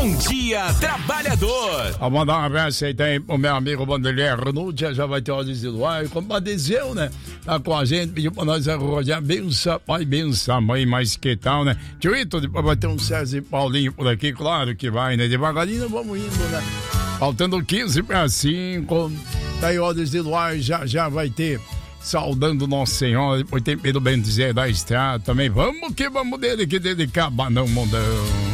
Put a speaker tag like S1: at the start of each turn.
S1: Bom Dia Trabalhador.
S2: Vou mandar um abraço aí também pro meu amigo Vanderlei Arnold, já vai ter ordens de luar, compadeceu, né? Tá com a gente, pediu pra nós arrojar benção, pai, benção, mãe, mas que tal, né? Tito, depois vai ter um César e Paulinho por aqui, claro que vai, né? Devagarinho vamos indo, né? Faltando 15 para 5, daí ordens de luar, já vai ter saudando Nossa Senhora, depois tem Pedro Bendizer da Estrada também, vamos que vamos dele, que dedicar banão, mundão.